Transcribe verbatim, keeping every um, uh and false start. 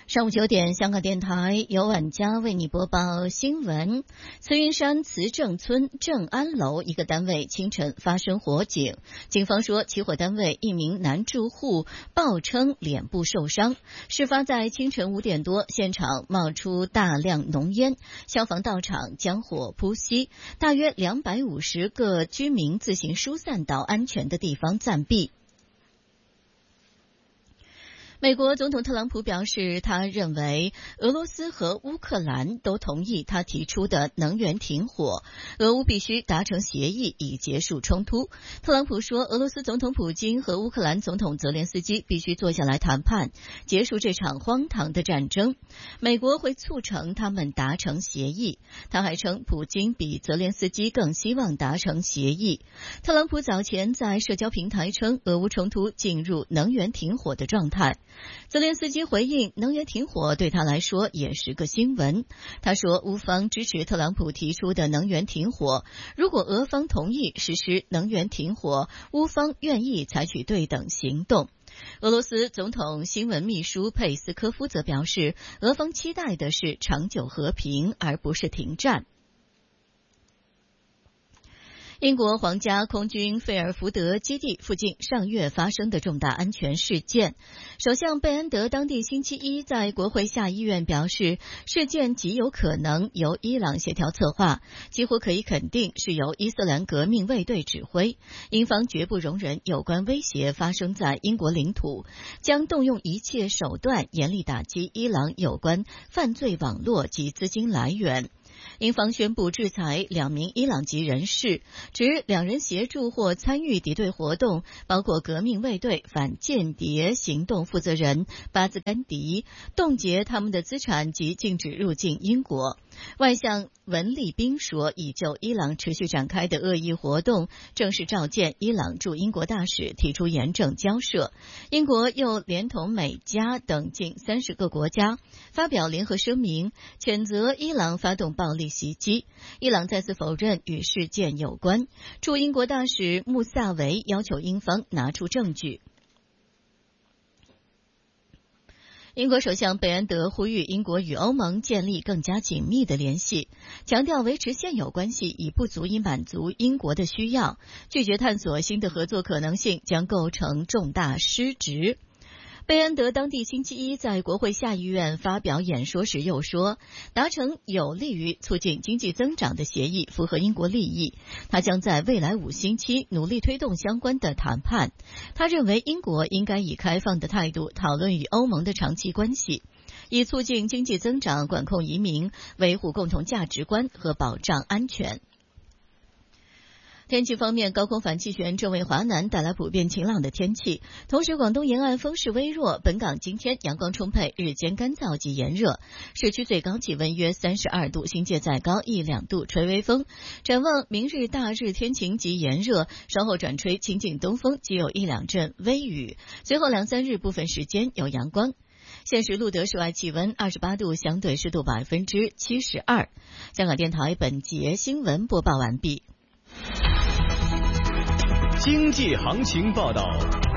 上午九点，香港电台由晚佳为你播报新闻。慈云山慈正村正安楼一个单位清晨发生火警，警方说起火单位一名男住户报称脸部受伤。事发在清晨五点多，现场冒出大量浓烟，消防到场将火扑熄，大约两百五十个居民自行疏散到安全的地方暂避。美国总统特朗普表示，他认为俄罗斯和乌克兰都同意他提出的能源停火，俄乌必须达成协议以结束冲突。特朗普说，俄罗斯总统普京和乌克兰总统泽连斯基必须坐下来谈判，结束这场荒唐的战争。美国会促成他们达成协议。他还称，普京比泽连斯基更希望达成协议。特朗普早前在社交平台称，俄乌冲突进入能源停火的状态。泽连斯基回应，能源停火对他来说也是个新闻。他说，乌方支持特朗普提出的能源停火，如果俄方同意实施能源停火，乌方愿意采取对等行动。俄罗斯总统新闻秘书佩斯科夫则表示，俄方期待的是长久和平，而不是停战。英国皇家空军费尔福德基地附近上月发生的重大安全事件，首相贝恩德当地星期一在国会下议院表示，事件极有可能由伊朗协调策划，几乎可以肯定是由伊斯兰革命卫队指挥。英方绝不容忍有关威胁发生在英国领土，将动用一切手段严厉打击伊朗有关犯罪网络及资金来源。英方宣布制裁两名伊朗籍人士，指两人协助或参与敌对活动，包括革命卫队反间谍行动负责人巴兹甘迪，冻结他们的资产及禁止入境英国。外相文利宾说，已就伊朗持续展开的恶意活动正式召见伊朗驻英国大使，提出严正交涉。英国又连同美加等近三十个国家发表联合声明，谴责伊朗发动暴力袭击。伊朗再次否认与事件有关。驻英国大使穆萨维要求英方拿出证据。英国首相贝恩德呼吁英国与欧盟建立更加紧密的联系，强调维持现有关系已不足以满足英国的需要，拒绝探索新的合作可能性将构成重大失职。贝恩德当地星期一在国会下议院发表演说时又说，达成有利于促进经济增长的协议符合英国利益，他将在未来五星期努力推动相关的谈判。他认为英国应该以开放的态度讨论与欧盟的长期关系，以促进经济增长、管控移民、维护共同价值观和保障安全。天气方面，高空反气旋正为华南带来普遍晴朗的天气，同时广东沿岸风势微弱。本港今天阳光充沛，日间干燥及炎热，市区最高气温约三十二度，新界再高一两度，吹微风。展望明日大致天晴及炎热，稍后转吹清劲东风，即有一两阵微雨，随后两三日部分时间有阳光。现时录得室外气温二十八度，相对湿度百分之七十二。香港电台本节新闻播报完毕。 经济行情报道。